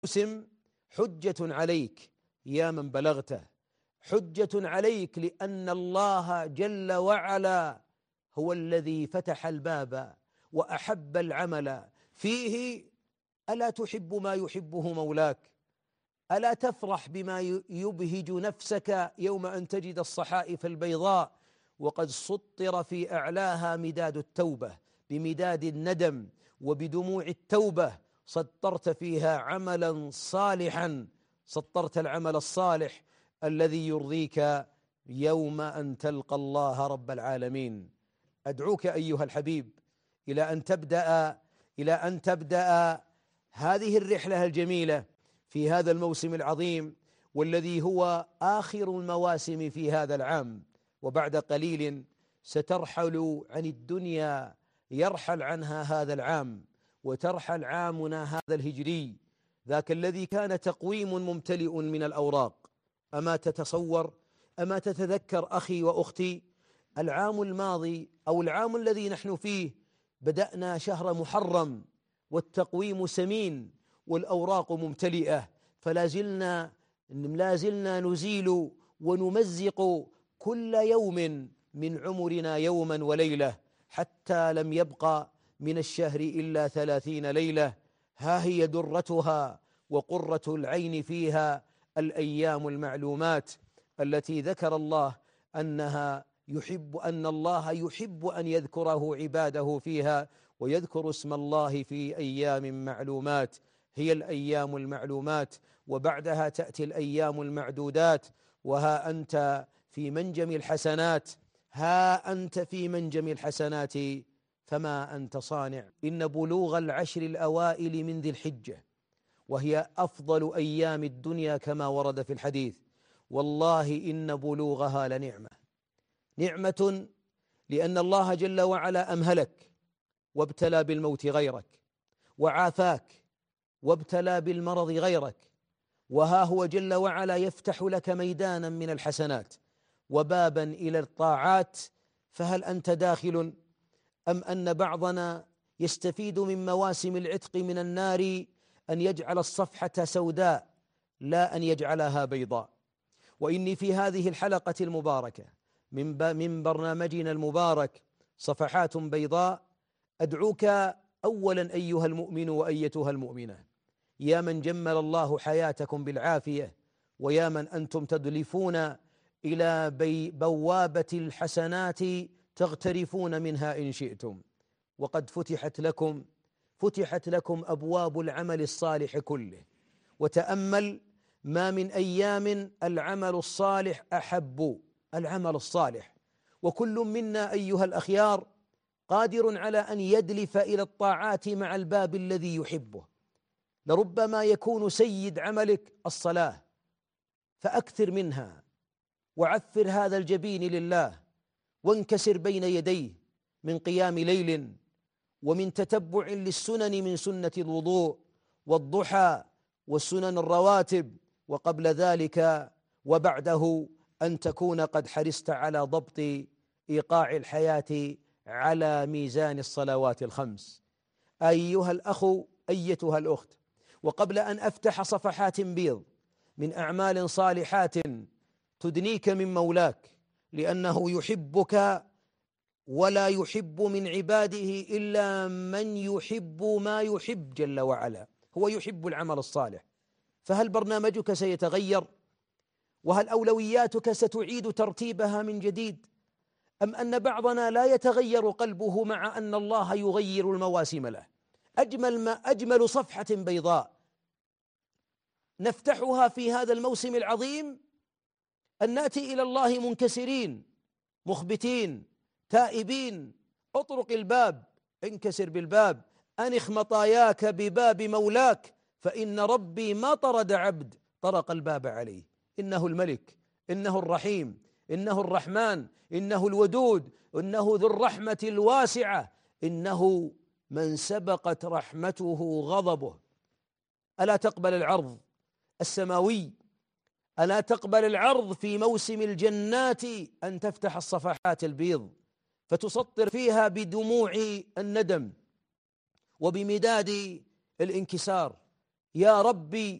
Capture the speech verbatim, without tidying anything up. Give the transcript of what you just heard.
الموسم حجة عليك يا من بلغته، حجة عليك لأن الله جل وعلا هو الذي فتح الباب وأحب العمل فيه. ألا تحب ما يحبه مولاك؟ ألا تفرح بما يبهج نفسك يوم أن تجد الصحائف البيضاء وقد سطر في أعلاها مداد التوبة بمداد الندم وبدموع التوبة، سطرت فيها عملا صالحا، سطرت العمل الصالح الذي يرضيك يوم أن تلقى الله رب العالمين. أدعوك أيها الحبيب إلى أن تبدأ إلى أن تبدأ هذه الرحلة الجميلة في هذا الموسم العظيم، والذي هو آخر المواسم في هذا العام، وبعد قليل سترحل عن الدنيا، يرحل عنها هذا العام وترحل عامنا هذا الهجري، ذاك الذي كان تقويم ممتلئ من الأوراق. أما تتصور، أما تتذكر أخي وأختي، العام الماضي أو العام الذي نحن فيه بدأنا شهر محرم والتقويم سمين والأوراق ممتلئة، فلا زلنا لا زلنا نزيل ونمزق كل يوم من عمرنا يوما وليلة، حتى لم يبقى من الشهر إلا ثلاثين ليلة. ها هي درتها وقرة العين فيها الأيام المعلومات التي ذكر الله أنها يحب أن الله يحب أن يذكره عباده فيها، ويذكر اسم الله في أيام معلومات. هي الأيام المعلومات، وبعدها تأتي الأيام المعدودات. وها أنت في منجم الحسنات، ها أنت في منجم الحسنات فما أنت صانع. إن بلوغ العشر الأوائل من ذي الحجة، وهي أفضل أيام الدنيا كما ورد في الحديث، والله إن بلوغها لنعمة، نعمة لأن الله جل وعلا أمهلك وابتلى بالموت غيرك، وعافاك وابتلى بالمرض غيرك، وها هو جل وعلا يفتح لك ميدانا من الحسنات وبابا إلى الطاعات. فهل أنت داخل أم أن بعضنا يستفيد من مواسم العتق من النار أن يجعل الصفحة سوداء لا أن يجعلها بيضاء؟ وإني في هذه الحلقة المباركة من من برنامجنا المبارك صفحات بيضاء أدعوك أولا أيها المؤمن وأيتها المؤمنة، يا من جمل الله حياتكم بالعافية، ويا من أنتم تدلفون إلى بوابة الحسنات تغترفون منها إن شئتم، وقد فتحت لكم فتحت لكم أبواب العمل الصالح كله. وتأمل ما من أيام العمل الصالح أحب، العمل الصالح، وكل منا أيها الأخيار قادر على أن يدلف إلى الطاعات مع الباب الذي يحبه. لربما يكون سيد عملك الصلاة، فأكثر منها، وعفر هذا الجبين لله، وانكسر بين يديه من قيام ليل ومن تتبع للسنن من سنة الوضوء والضحى والسنن الرواتب، وقبل ذلك وبعده أن تكون قد حرصت على ضبط إيقاع الحياة على ميزان الصلوات الخمس. أيها الأخ أيتها الأخت، وقبل أن أفتح صفحات بيض من أعمال صالحات تدنيك من مولاك، لأنه يحبك ولا يحب من عباده إلا من يحب ما يحب جل وعلا، هو يحب العمل الصالح. فهل برنامجك سيتغير؟ وهل أولوياتك ستعيد ترتيبها من جديد؟ أم أن بعضنا لا يتغير قلبه مع أن الله يغير المواسم له؟ أجمل ما أجمل صفحة بيضاء نفتحها في هذا الموسم العظيم أن نأتي إلى الله منكسرين مخبتين تائبين. اطرق الباب، انكسر بالباب، أنخ مطاياك بباب مولاك، فإن ربي ما طرد عبد طرق الباب عليه. إنه الملك، إنه الرحيم، إنه الرحمن، إنه الودود، إنه ذو الرحمة الواسعة، إنه من سبقت رحمته غضبه. ألا تقبل العرض السماوي؟ ألا تقبل العرض في موسم الجنات أن تفتح الصفحات البيض فتسطر فيها بدموع الندم وبمداد الانكسار؟ يا ربي